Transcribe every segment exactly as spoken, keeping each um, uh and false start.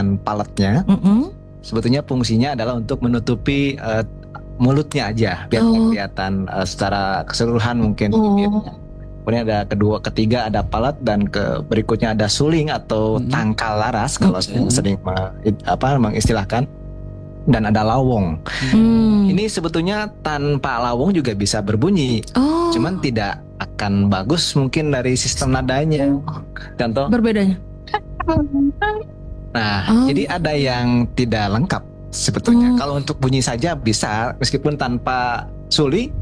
dengan paletnya. Mm-mm. Sebetulnya fungsinya adalah untuk menutupi uh, mulutnya aja biar Oh. kelihatan uh, secara keseluruhan mungkin. Oh. Kemudian ada kedua, ketiga ada palet, dan ke berikutnya ada suling atau Mm-mm. tangkal laras kalau Mm-mm. sering me- apa mengistilahkan, dan ada lawong. Hmm. Ini sebetulnya tanpa lawong juga bisa berbunyi, Oh. cuman tidak akan bagus mungkin dari sistem nadanya. Contoh, Berbedanya. nah Oh. jadi ada yang tidak lengkap sebetulnya. Oh. Kalau untuk bunyi saja bisa, meskipun tanpa suli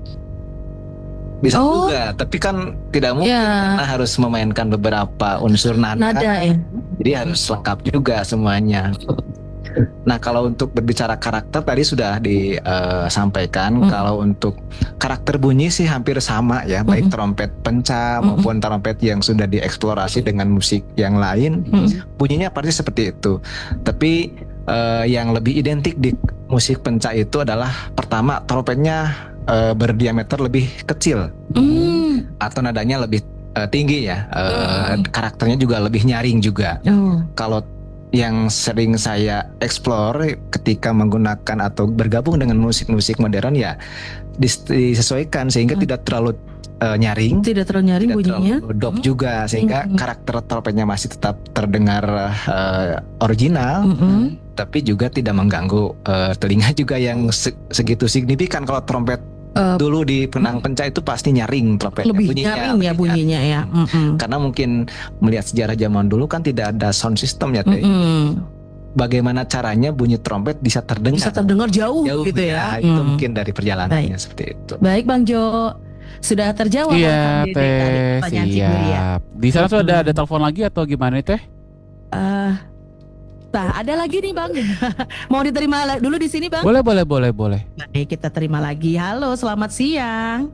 bisa Oh. juga, tapi kan tidak mungkin Ya. karena harus memainkan beberapa unsur nada, Nada ya. jadi harus lengkap juga semuanya. Nah, kalau untuk berbicara karakter tadi sudah disampaikan. Mm. Kalau untuk karakter bunyi sih hampir sama ya, baik Mm-mm. trompet penca Mm-mm. maupun trompet yang sudah dieksplorasi dengan musik yang lain, Mm. bunyinya pasti seperti itu. Tapi eh, yang lebih identik di musik penca itu adalah pertama, trompetnya eh, berdiameter lebih kecil Hmm. atau nadanya lebih eh, tinggi ya. Eh, Mm. karakternya juga lebih nyaring juga. Oh. Kalau yang sering saya explore ketika menggunakan atau bergabung dengan musik-musik modern ya dis- disesuaikan sehingga Hmm. tidak terlalu uh, nyaring, Tidak terlalu nyaring tidak bunyinya. terlalu dop Hmm. juga, sehingga Hmm. karakter trompetnya masih tetap terdengar uh, original, Mm-mm. tapi juga tidak mengganggu uh, telinga juga yang se- segitu signifikan. Kalau trompet Uh, dulu di penang penca itu pasti nyaring trompetnya, lebih bunyinya, nyaring ya bunyinya ya. Mm-mm. karena mungkin melihat sejarah zaman dulu kan tidak ada sound system ya, Teh. Mm-mm. Bagaimana caranya bunyi trompet bisa terdengar Bisa terdengar jauh, jauh gitu ya. itu Mm. mungkin dari perjalanannya seperti itu. Baik Bang Jo, sudah terjawab Iya Kang Dede tadi teh, pertanyaan si Guri ya. siap. Di sana sudah ada, Mm-mm. ada telepon lagi atau gimana nih teh? Eh, Nah, ada lagi nih Bang. Mau diterima la- dulu di sini Bang? Boleh, boleh, boleh, boleh. Baik, kita terima lagi. Halo, selamat siang.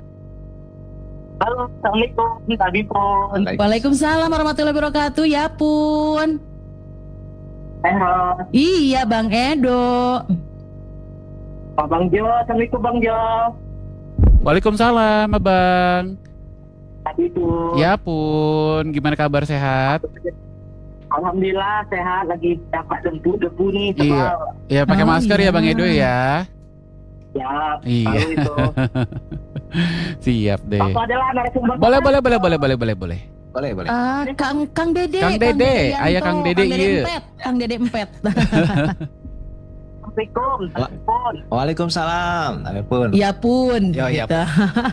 Halo, Assalamualaikum, tadi pun Waalaikumsalam warahmatullahi wabarakatuh. Ya pun. sehat. Iya Bang Edo. Pak Bang Jo, Assalamualaikum Bang Jo. Waalaikumsalam, Abang. Tadi pun. Ya pun, gimana kabar, sehat? Alhamdulillah sehat, lagi dapat debu-debu nih. Iya. tebal. Ya pakai Oh, masker ya iya. Bang Edo ya. Ya, Iya. tahu itu. Siap deh. Aku adalah narasumber. Boleh, boleh, boleh, boleh, boleh, boleh, boleh. Boleh, boleh. Ah, Kang Kang Dede. Kang Dede, Yanto. ayah Kang Dede, Kang Dede iya. Empet. Kang Dede Empet. Assalamualaikum, tadi pun. Waalaikumsalam. Waalaikumsalam. Ya pun. Yo, ya gitu.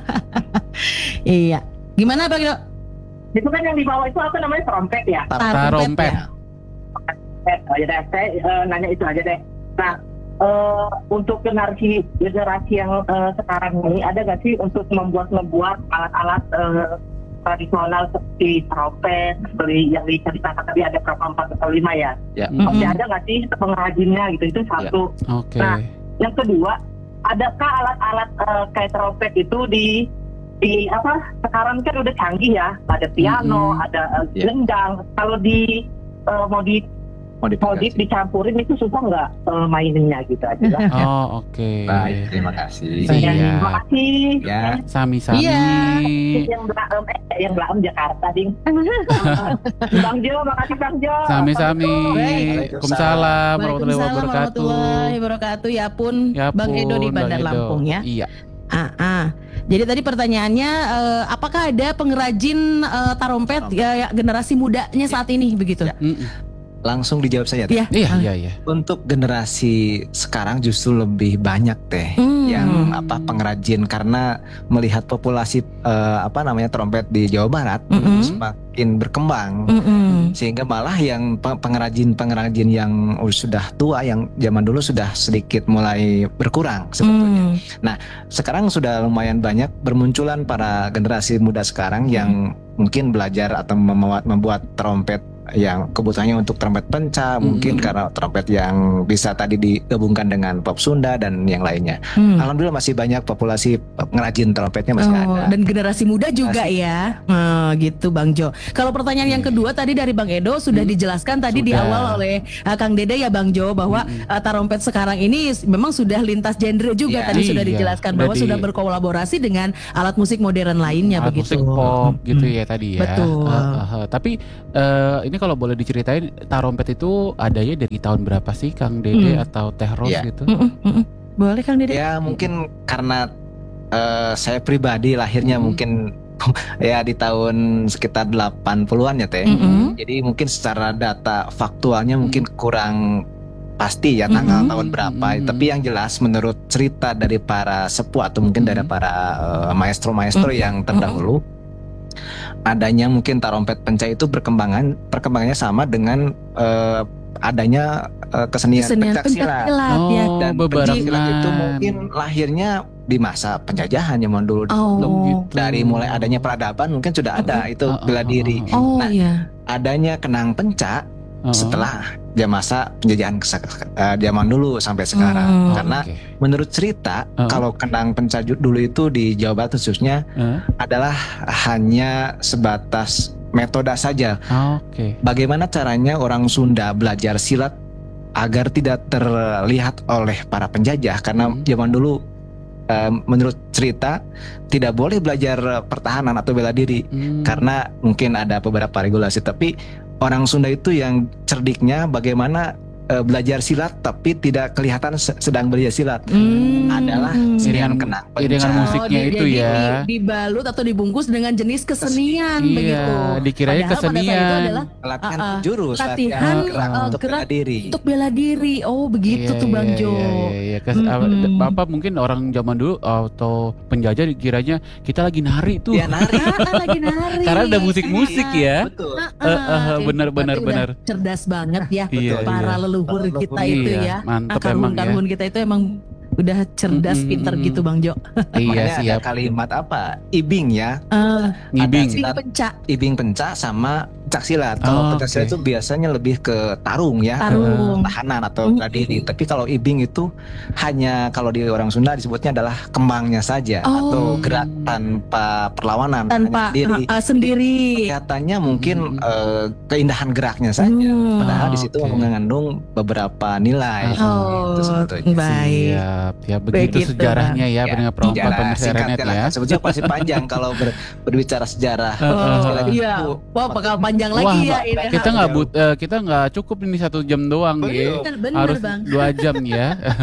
Iya. Gimana Bang Edo? Itu kan yang di bawah itu apa namanya, trompet ya? Tarompet. ya? Eh, ya deh, saya eh, nanya itu aja deh. Nah, eh, untuk generasi generasi yang eh, sekarang ini ada nggak sih untuk membuat membuat alat-alat eh, tradisional seperti trompet, seperti yang diceritakan tadi ada berapa empat atau lima ya? Ya. Mm-mm. Masih ada nggak sih pengrajinnya gitu? Itu satu. Oke. Nah, yang kedua, adakah alat-alat eh, kayak trompet itu di di apa? Sekarang kan udah canggih ya, ada piano, Mm-mm. ada eh, Ya. gendang. Kalau di eh, mau di mau di, Modifikasi. dicampurin itu susah nggak eh, maininnya gitu aja lah. Oh, oke. Baik, terima kasih. Iya. Ya, terima kasih. Ya. Sami-sami. Iya. Yang Belaem, eh yang Belaem Jakarta, ding. Bang Jo, makasih Bang Jo. Sami-sami. Baik. Waalaikumsalam warahmatullahi Waalaikumsalam wabarakatuh. warahmatullahi wabarakatuh. Ya pun, Ya Bang Edo di pun, Bang Bandar Edo. Lampung ya. Iya. Ah, ah. Jadi tadi pertanyaannya, eh, apakah ada pengrajin eh, tarompet ya, ya, generasi mudanya saat ini begitu? Ya. Mm-mm. Langsung dijawab saja, Teh. Iya. Iya, Ah. iya, iya. Untuk generasi sekarang justru lebih banyak, Teh, Hmm. yang apa pengrajin, karena melihat populasi eh, apa namanya trompet di Jawa Barat Mm-mm. semakin berkembang. Mm-mm. Sehingga malah yang pe- pengrajin-pengrajin yang sudah tua, yang zaman dulu sudah sedikit mulai berkurang sebetulnya. Hmm. Sekarang sudah lumayan banyak bermunculan para generasi muda sekarang yang mungkin belajar atau membuat, membuat trompet yang kebutuhannya untuk trompet penca, mungkin Mm. karena trompet yang bisa tadi digabungkan dengan pop Sunda dan yang lainnya. Hmm. Alhamdulillah masih banyak populasi pengrajin trompetnya masih Oh, ada. dan generasi muda juga ya. Oh, gitu Bang Jo. Kalau pertanyaan yang kedua tadi dari Bang Edo sudah Hmm. dijelaskan tadi di Sudah. awal oleh uh, Kang Dede ya Bang Jo bahwa Mm-mm. uh, tarompet sekarang ini s- memang sudah lintas genre juga. Iya. Tadi sudah Iya. dijelaskan Udah bahwa di- sudah berkolaborasi dengan alat musik modern lainnya Alat begitu. musik pop gitu Hmm. ya tadi ya. Betul. Eh, eh, eh. Tapi eh, ini kalau boleh diceritain tarompet itu adanya dari tahun berapa sih Kang Dede Hmm. atau Teh Ros Iya. gitu? Mm-mm, mm-mm. Boleh Kang Dede? Ya mungkin karena eh, saya pribadi lahirnya Hmm. mungkin ya di tahun sekitar delapan puluhan ya Teh. Mm-mm. Jadi mungkin secara data faktualnya mungkin kurang pasti ya tanggal Mm-mm. tahun berapa. Mm-mm. Tapi yang jelas menurut cerita dari para sepuh atau mungkin dari Mm-mm. para eh, maestro-maestro Mm-mm. yang terdahulu, adanya mungkin tarompet penca itu berkembangan perkembangannya sama dengan eh, adanya eh, kesenian, Kesenian pencak silat. pencaksilat ya. Oh, Dan beberapa pencak silat itu mungkin lahirnya di masa penjajahan zaman dulu. Oh. Belum gitu. dari mulai adanya peradaban mungkin sudah ada itu Oh, oh, bela oh, diri. oh, oh. Oh Nah, iya. Adanya kenang penca Oh, oh. setelah dia masa penjajahan kesa- eh, zaman dulu sampai sekarang. Hmm. Karena Oke. menurut cerita Oh. kalau kenang penca ju- dulu itu di Jawa Barat khususnya Eh, adalah hanya sebatas metode saja. Oke. Bagaimana caranya orang Sunda belajar silat agar tidak terlihat oleh para penjajah, karena Hmm. zaman dulu eh, menurut cerita tidak boleh belajar pertahanan atau bela diri Hmm. karena mungkin ada beberapa regulasi. Tapi orang Sunda itu yang cerdiknya bagaimana eh, belajar silat tapi tidak kelihatan se- sedang belajar silat. Hmm. Adalah Iringan- kenang iringan penca. musiknya di- itu jadi ya. di- dibalut atau dibungkus dengan jenis kesenian Iya, begitu. dikirain Padahal pada saat itu kesenian. adalah Latihan Ah, ah. jurus, latihan, gerak eh, untuk gerak bela diri. untuk bela diri. Oh begitu Iya, tuh Bang iya, Jo. Iya, iya, iya. Kes- apa, Mm-mm. apa mungkin orang zaman dulu atau penjajah dikiranya kita lagi nari tuh. Dia nari. Ah, lagi nari. Karena ada musik-musik Iya, ya. betul. Ah, Eh, eh, ah, benar, berarti benar, udah benar. cerdas banget ya Iya, para iya. leluhur Para kita leluhur, itu iya, ya. mantep emang ya. Karhun-karhun kita itu emang udah cerdas, Mm-mm, pinter mm-mm. gitu Bang Jo. Iya, Makanya ada siap. kalimat apa? Ibing ya. Eh, Ngibing. Ada Bing silat. pencak Ibing penca sama pencak silat. Kalau Oh, pencak silat oke. itu biasanya lebih ke tarung ya, tarung. tahanan atau Hmm. bela diri. Tapi kalau ibing itu hanya kalau di orang Sunda disebutnya adalah kembangnya saja Oh. atau gerak tanpa perlawanan Tanpa hanya sendiri. ah, ah, sendiri. Kelihatannya mungkin Hmm. eh, keindahan geraknya saja. Hmm. Padahal di situ Oke. mengandung beberapa nilai. Oh, Itu sebetulnya. baik. Siap, ya begitu Begitu, sejarahnya ya, Ya, pendengar perempuan sejarah pemirsa singkatnya Renet lah, ya. kan. Sebetulnya pasti panjang kalau ber- berbicara sejarah. Eh, eh, Oh, eh. lagi iya. itu. Wah, bakal panjang Wah, lagi ya Mbak, ini. kita nggak but, eh, kita nggak cukup ini satu jam doang Betul. ya. Bener, bener, Harus Bang. dua jam ya.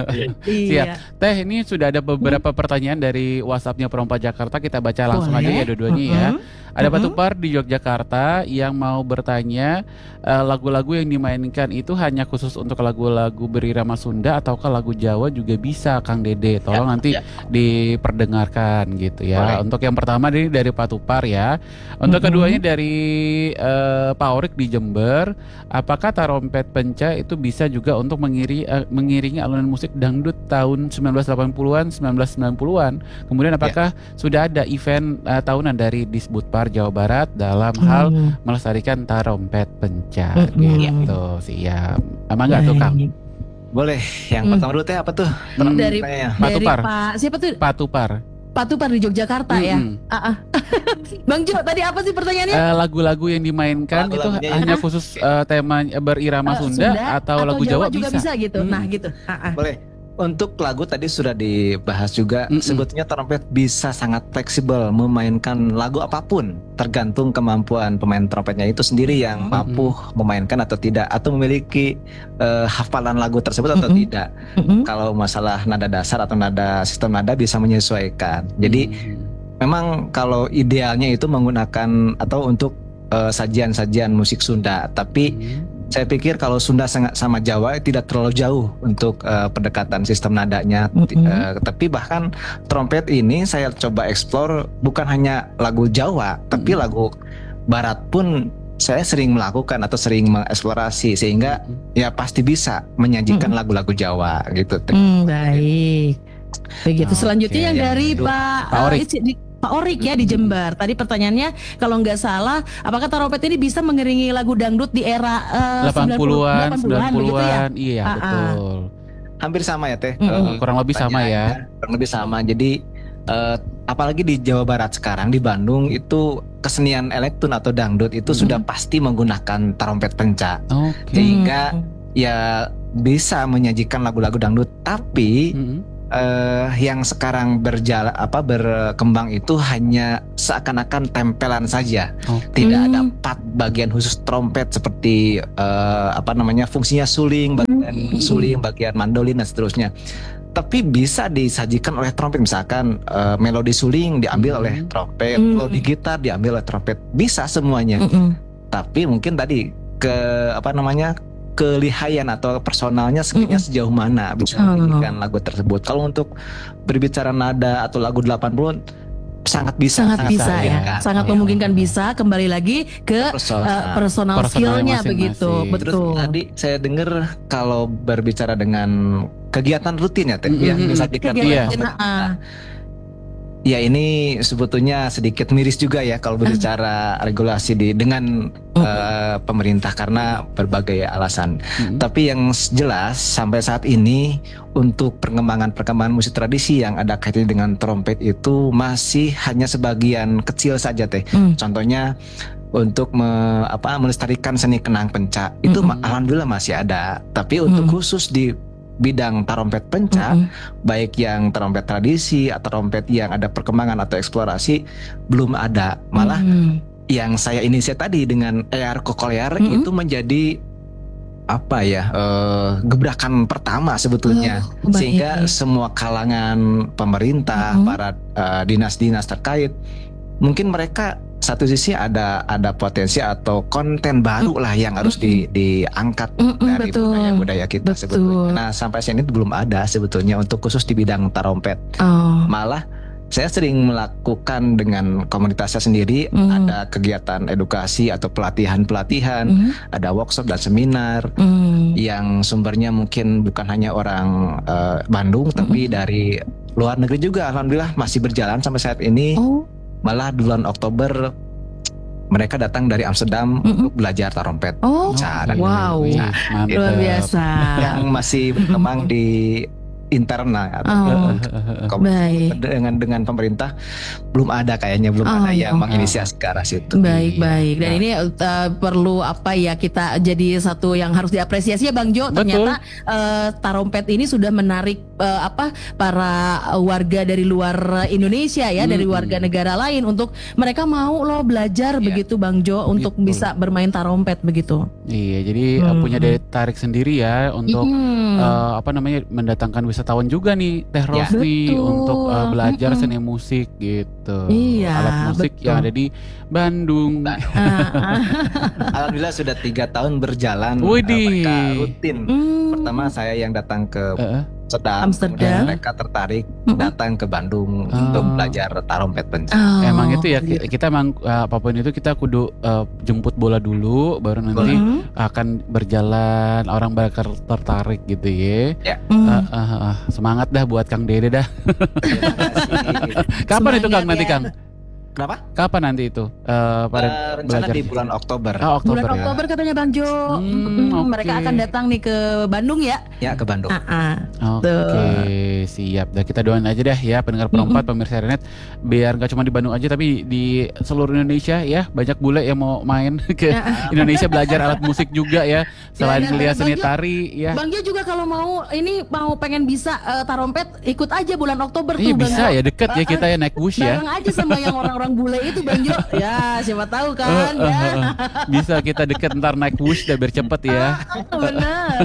Siap. Iya. Teh, ini sudah ada beberapa pertanyaan dari WhatsAppnya Perompak Jakarta. Kita baca langsung Boleh. aja ya dua-duanya ya. Mm-mm. Ada Mm-mm. Patupar di Yogyakarta yang mau bertanya, eh, lagu-lagu yang dimainkan itu hanya khusus untuk lagu-lagu berirama Sunda ataukah lagu Jawa juga bisa, Kang Dede? Tolong nanti ya. diperdengarkan gitu ya. Boleh. Untuk yang pertama ini dari Patupar ya. Untuk Mm-mm. keduanya dari eh, Pak Orik di Jember. Apakah tarompet penca itu bisa juga untuk mengiri, eh, mengiringi alunan musik dangdut tahun sembilan belas delapan puluhan, sembilan belas sembilan puluhan? Kemudian apakah sudah ada event eh, tahunan dari Disbudpar Jawa Barat dalam hal Hmm. melestarikan tarompet penca Mm-mm. gitu? Siap. Emang enggak tuh Kang? Baik. Boleh. Yang Hmm. pertama dulu teh apa tuh? Hmm. Dari- Pertanyaannya. Pak Dari Tupar. Pak siapa tuh? Patupar. Pak Tupar di Yogyakarta ya. Mm-mm. Ah, ah. Bang Jo, tadi apa sih pertanyaannya? Eh, lagu-lagu yang dimainkan itu Lagu-lagunya hanya ya. khusus eh, tema berirama Eh, Sunda, atau lagu Jawa, juga bisa, gitu. Hmm. Nah, gitu. Ah, ah. Boleh. Untuk lagu tadi sudah dibahas juga. Mm-mm. Sebetulnya trompet bisa sangat fleksibel memainkan lagu apapun, tergantung kemampuan pemain trompetnya itu sendiri yang Mm-mm. mampu memainkan atau tidak, atau memiliki eh, hafalan lagu tersebut atau Mm-mm. tidak. Mm-mm. Kalau masalah nada dasar atau nada sistem nada bisa menyesuaikan. Jadi Hmm. memang kalau idealnya itu menggunakan atau untuk eh, sajian-sajian musik Sunda, tapi Hmm. saya pikir kalau Sunda sangat sama Jawa tidak terlalu jauh untuk eh, pendekatan sistem nadanya. T- Mm-mm. eh, tapi bahkan trompet ini saya coba explore bukan hanya lagu Jawa, tapi Mm-mm. lagu Barat pun saya sering melakukan atau sering mengeksplorasi, sehingga ya pasti bisa menyajikan Mm-mm. lagu-lagu Jawa gitu. Hmm, baik. Begitu. Oke, Selanjutnya yang yang dari kedua. Pak Pak eh, Orik. isi- di- Pak Orik ya di Jember. Tadi pertanyaannya kalau nggak salah, apakah tarompet ini bisa mengiringi lagu dangdut di era eh, delapan puluhan, sembilan begitu ya? puluhan, iya Ah, ah. betul. Hampir sama ya Teh. Mm-mm. Eh, Kurang lebih sama ya. pertanyaannya kurang lebih sama. Jadi eh, apalagi di Jawa Barat sekarang, di Bandung itu kesenian elektron atau dangdut itu Mm-mm. sudah pasti menggunakan tarompet penca. Oke. Sehingga Hmm. ya bisa menyajikan lagu-lagu dangdut, tapi Mm-mm. eh, yang sekarang berjalan apa berkembang itu hanya seakan-akan tempelan saja. Oh. Tidak Hmm. ada part bagian khusus trompet seperti eh, apa namanya fungsinya suling, bagian Hmm. suling, bagian mandolin dan seterusnya. Tapi bisa disajikan oleh trompet, misalkan eh, melodi suling diambil Hmm. oleh trompet, Hmm. melodi gitar diambil oleh trompet, bisa semuanya. Mm-mm. Tapi mungkin tadi ke apa namanya kelihayan atau personalnya skill-nya Mm-mm. sejauh mana bisa Oh. memilihkan lagu tersebut. Kalau untuk berbicara nada atau lagu delapan puluh sangat bisa, Sangat bisa ya, memungkinkan. sangat Ya. memungkinkan bisa. Kembali lagi ke Personal. uh, personal Personalnya skill-nya masing-masing. begitu, Terus betul. tadi saya dengar kalau berbicara dengan kegiatan rutin ya Teh, Mm-mm. yang disajikan oleh Iya. Kegiatan, pemerintah. ah. Ya ini sebetulnya sedikit miris juga ya kalau berbicara regulasi di dengan eh, pemerintah karena berbagai alasan. Mm-mm. Tapi yang jelas sampai saat ini untuk perkembangan-perkembangan musik tradisi yang ada kaitannya dengan trompet itu masih hanya sebagian kecil saja Teh. Hmm. Contohnya untuk me- apa melestarikan seni kenang pencak itu Mm-mm. ma- alhamdulillah masih ada. Tapi untuk Mm. khusus di bidang tarompet pencak, Mm-mm. baik yang trompet tradisi atau trompet yang ada perkembangan atau eksplorasi belum ada. Malah Mm. yang saya inisiasi tadi dengan E R Kokolear Mm-mm. itu menjadi apa ya eh, gebrakan pertama sebetulnya, Oh, baik. sehingga semua kalangan pemerintah, Mm-mm. para eh, dinas-dinas terkait mungkin mereka satu sisi ada ada potensi atau konten baru lah yang harus di, diangkat Mm-mm, dari betul. budaya-budaya kita Betul. sebetulnya. Nah sampai saat ini belum ada sebetulnya untuk khusus di bidang tarompet. Oh. Malah saya sering melakukan dengan komunitas saya sendiri, Mm. ada kegiatan edukasi atau pelatihan-pelatihan, Mm. ada workshop dan seminar Mm. yang sumbernya mungkin bukan hanya orang eh, Bandung, tapi dari luar negeri juga. Alhamdulillah masih berjalan sampai saat ini. Oh. Malah di bulan Oktober mereka datang dari Amsterdam Mm-mm. untuk belajar tarompet. Oh. Cara. Wow. Wih, mantap. Luar biasa. Yang masih berkembang di internal atau Oh. kom- Baik. dengan dengan pemerintah belum ada kayaknya belum Oh, ada iya. yang menginisiasi ke arah situ. Baik, Iya. baik. Dan Nah. ini uh, perlu apa ya, kita jadi satu yang harus diapresiasi ya Bang Jo. Betul. Ternyata uh, tarompet ini sudah menarik uh, apa para warga dari luar Indonesia ya, dari Mm-mm. warga negara lain untuk mereka mau loh belajar Iya. begitu Bang Jo untuk Betul. bisa bermain tarompet begitu. Iya, jadi uh, Hmm. punya daya tarik sendiri ya untuk Mm-mm. uh, apa namanya mendatangkan wisatawan juga nih Teh Ya. Rosni Betul. untuk uh, belajar Mm-mm. seni musik gitu. Iya, Alat musik betul. yang ada di Bandung. Ah, ah. Alhamdulillah sudah tiga tahun berjalan. Widih. eh, mereka rutin. Hmm. Pertama saya yang datang ke Heeh. Amsterdam, Amsterdam. kemudian mereka tertarik Mm-mm. datang ke Bandung Oh. untuk belajar tarompet pencak. Oh, Emang itu ya gitu. ki- kita emang uh, apapun itu kita kudu uh, jemput bola dulu baru nanti Mm-mm. akan berjalan orang bakal tertarik gitu ya. Mm. Uh, uh, uh, semangat dah buat Kang Dede dah. Terima kasih. Kapan itu Kang Semangat nanti ya. Kang? Kenapa? Kapan nanti itu? Uh, pada Eh, rencana belajar. di bulan Oktober. Oh, Oktober Bulan ya. Oktober katanya Bang Jo. Hmm, Mm, oke. Mereka akan datang nih ke Bandung ya. Ya ke Bandung. Ah, ah. Oke, siap. Dah kita doain aja dah ya pendengar perempat pemirsa Renet biar nggak cuma di Bandung aja tapi di seluruh Indonesia ya banyak bule yang mau main ke Indonesia belajar alat musik juga ya selain Ya, dan- kuliah dan seni Bang Jo- tari ya. Bang Jo juga kalau mau ini mau pengen bisa eh, tarompet ikut aja bulan Oktober Iya tuh Bang bisa Jo. ya deket ya kita ya naik bus ya. Bareng aja sama yang orang-orang bule itu Bang Jo. Ya siapa tahu kan Eh, eh, ya. eh, eh. Bisa kita deket ntar naik bus dah biar cepet ya. Benar.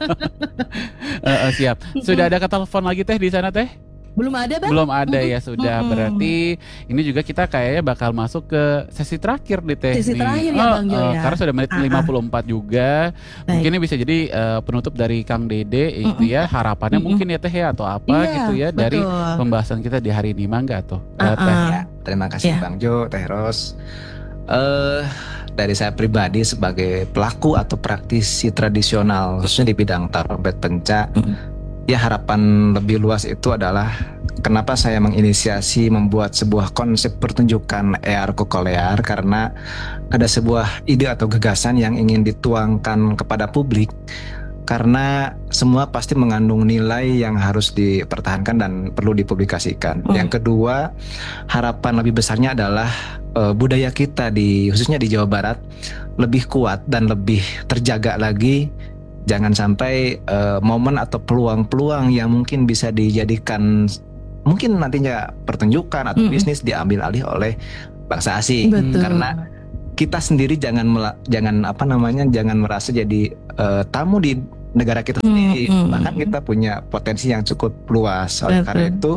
Eh, eh, siap. Sudah ada telepon lagi teh di sana teh? Belum ada Bang? Belum ada ya sudah. Mm-mm. Berarti ini juga kita kayaknya bakal masuk ke sesi terakhir nih teh. Sesi nih. terakhir ya, Oh, Bang Jo, eh, ya. Karena sudah menit Ah, ah. lima puluh empat juga. Baik. Mungkin ini bisa jadi eh, penutup dari Kang Dede itu ya harapannya Mm-mm. mungkin ya teh ya atau apa Iya, gitu ya dari betul. pembahasan kita di hari ini mangga tuh. Eh, Ah, Teh. ah. Ya, terima kasih Ya. Bang Jo, Teh Ros. Eh dari saya pribadi sebagai pelaku atau praktisi tradisional khususnya di bidang tarompet pencak, Mm. ya harapan lebih luas itu adalah kenapa saya menginisiasi membuat sebuah konsep pertunjukan E R Kokolear karena ada sebuah ide atau gagasan yang ingin dituangkan kepada publik. Karena semua pasti mengandung nilai yang harus dipertahankan dan perlu dipublikasikan. Hmm. Yang kedua, harapan lebih besarnya adalah eh, budaya kita di khususnya di Jawa Barat lebih kuat dan lebih terjaga lagi jangan sampai uh, momen atau peluang-peluang yang mungkin bisa dijadikan mungkin nantinya pertunjukan atau Mm-mm. bisnis diambil alih oleh bangsa asing. Betul. Karena kita sendiri jangan mela- jangan apa namanya jangan merasa jadi uh, tamu di negara kita sendiri. Mm-mm. Bahkan kita punya potensi yang cukup luas. Oleh Betul. karena itu,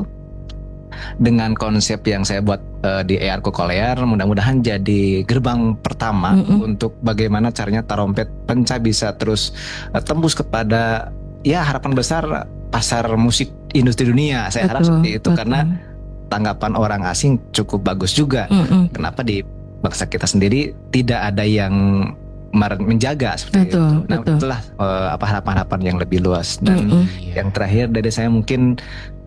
dengan konsep yang saya buat uh, di E R Kokolear, mudah-mudahan jadi gerbang pertama Mm-mm. untuk bagaimana caranya Tarompet Penca bisa terus uh, tembus kepada ya harapan besar pasar musik industri dunia. Saya harap Betul, seperti itu betul. karena tanggapan orang asing cukup bagus juga. Mm-mm. Kenapa di bangsa kita sendiri tidak ada yang mar- menjaga seperti Betul, itu. Nah, betul. itulah uh, apa harapan-harapan yang lebih luas. Dan Mm-mm. Iya. yang terakhir dari saya mungkin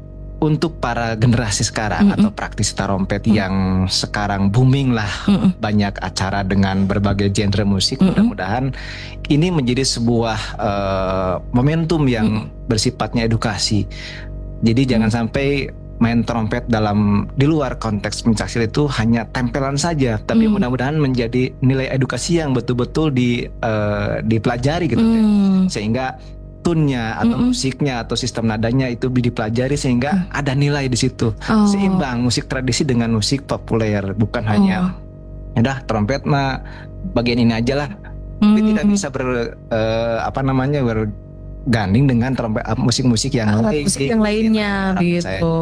untuk para generasi sekarang Mm-mm. atau praktisi tarompet Mm. yang sekarang booming lah, Mm-mm. banyak acara dengan berbagai genre musik, Mm-mm. mudah-mudahan ini menjadi sebuah eh, momentum yang bersifatnya edukasi. Jadi jangan sampai main trompet dalam di luar konteks pencaksilat itu hanya tempelan saja, tapi Mm. mudah-mudahan menjadi nilai edukasi yang betul-betul di eh, dipelajari gitu, Mm. sehingga tunnya atau Mm-mm. musiknya atau sistem nadanya itu dipelajari sehingga ada nilai di situ. Oh. Seimbang musik tradisi dengan musik populer, bukan hanya ya udah trompet mah bagian ini aja lah. Tapi Mm. tidak bisa ber eh, apa namanya berganding dengan trompet eh, musik-musik yang alat lain. musik yang lainnya Harapan saya. gitu.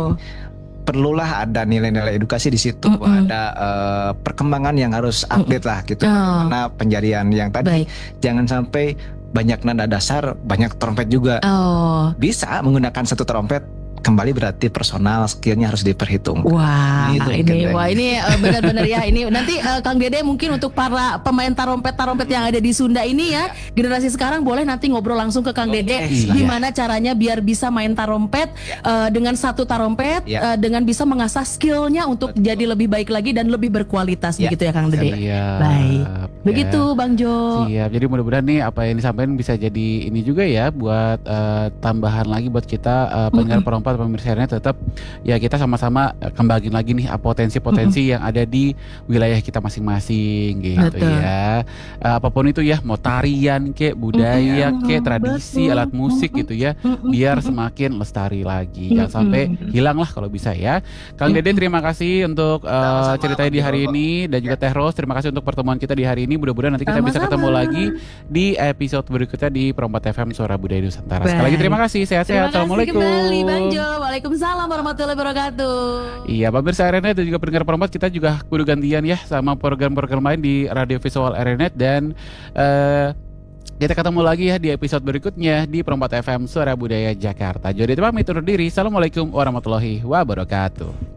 Perlulah ada nilai-nilai edukasi di situ, Mm-mm. ada eh, perkembangan yang harus update lah gitu. Oh. Karena penjarian yang tadi Baik. jangan sampai banyak nada dasar, banyak trompet juga. Oh. Bisa menggunakan satu trompet, kembali berarti personal skillnya harus diperhitungkan. Wah, Gitu, ini Kang wah Dede. ini eh, benar-benar ya ini nanti eh, Kang Dede mungkin untuk para pemain tarompet-tarompet yang ada di Sunda ini ya, generasi sekarang boleh nanti ngobrol langsung ke Kang Dede silahkan. gimana caranya biar bisa main tarompet eh, dengan satu tarompet Ya. eh, dengan bisa mengasah skillnya untuk Betul. jadi lebih baik lagi dan lebih berkualitas Ya. begitu ya Kang Dede. Siap. Baik. Ya. Begitu Bang Jo. Siap. Jadi mudah-mudahan nih apa yang disampaikan bisa jadi ini juga ya buat eh, tambahan lagi buat kita eh, pendengar perompat pemirsa tetap ya kita sama-sama eh, kembangin lagi nih eh, potensi-potensi yang ada di wilayah kita masing-masing gitu Betul. ya. Eh, apapun itu ya, mau tarian kek, budaya Mm-mm. kek, tradisi, Betul. alat musik gitu ya, Mm-mm. biar semakin lestari lagi. Jangan Mm-mm. sampai hilang lah kalau bisa ya. Kang Dede terima kasih untuk eh, Sama-sama, ceritanya di Bang hari Jo. ini dan juga Teh Ros terima kasih untuk pertemuan kita di hari ini. Mudah-mudahan nanti kita bisa Sama-sama. ketemu lagi di episode berikutnya di Perompat F M Suara Budaya Nusantara. Sekali lagi Baik. terima kasih. Sehat-sehat. Terima kasih Assalamualaikum. kembali Bang Jo. Waalaikumsalam warahmatullahi wabarakatuh. Iya, pemirsa Arenet dan juga pendengar Perompat, kita juga kudu gantian ya sama program-program lain di Radio Visual Arenet dan eh kita ketemu lagi ya di episode berikutnya di Perompat F M Suara Budaya Jakarta. Jadi pamit undur diri. Assalamualaikum warahmatullahi wabarakatuh.